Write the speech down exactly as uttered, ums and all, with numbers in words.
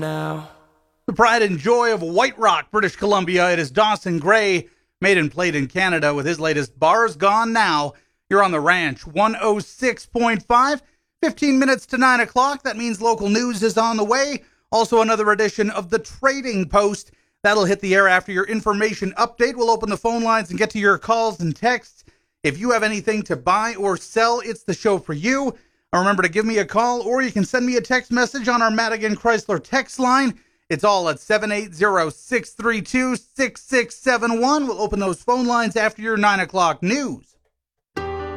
now. The pride and joy of White Rock, British Columbia. It is Dawson Gray, made and played in Canada with his latest Bars Gone Now. You're on the Ranch, one oh six point five. fifteen minutes to nine o'clock. That means local news is on the way. Also another edition of the Trading Post. That'll hit the air after your information update. We'll open the phone lines and get to your calls and texts. If you have anything to buy or sell, it's the show for you. Remember to give me a call, or you can send me a text message on our Madigan Chrysler text line. It's all at seven eight zero, six three two, six six seven one. We'll open those phone lines after your nine o'clock news.